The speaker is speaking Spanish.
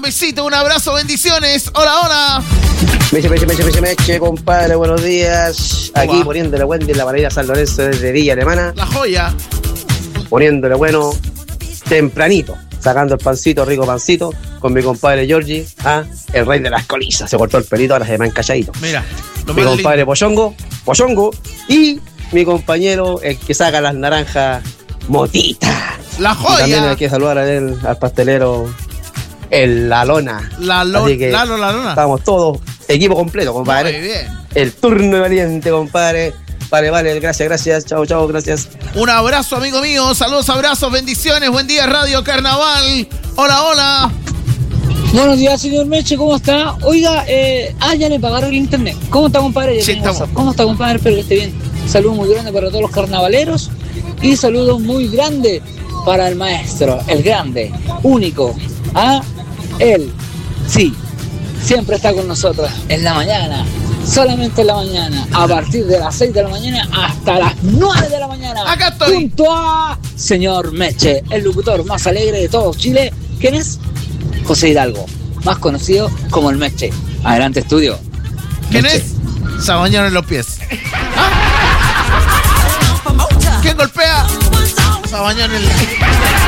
besito, un abrazo, bendiciones. Hola, hola. Meche, compadre, buenos días. Aquí poniéndole Wendy en la Paraíba San Lorenzo desde Villa Alemana. La joya. Poniéndole bueno tempranito. Sacando el pancito, rico pancito, con mi compadre Giorgi, el rey de las colizas. Se cortó el pelito, ahora se me han calladito. Mira, mi compadre Pochongo, y mi compañero, el que saca las naranjas, Motita. La joya. Y también hay que saludar al pastelero, La Lona. Así que La Lona. Estamos todos, equipo completo, compadre. Muy bien. El turno de valiente, compadre. Vale, gracias, chao, gracias. Un abrazo, amigo mío, saludos, abrazos, bendiciones, buen día, Radio Carnaval. Hola. Buenos días, señor Meche, ¿cómo está? Oiga, ya le pagaron el internet. ¿Cómo está, compadre? Sí, ¿Cómo está, compadre? Espero que esté bien. Saludos muy grandes para todos los carnavaleros y saludos muy grandes para el maestro, el grande, único. Él, sí, siempre está con nosotros en la mañana. Solamente en la mañana, a partir de las 6 de la mañana hasta las 9 de la mañana. Acá estoy. Junto a señor Meche, el locutor más alegre de todo Chile. ¿Quién es? José Hidalgo, más conocido como el Meche. Adelante, estudio. ¿Quién Meche. es? Sabañón en los pies. ¿Quién golpea? Sabañón en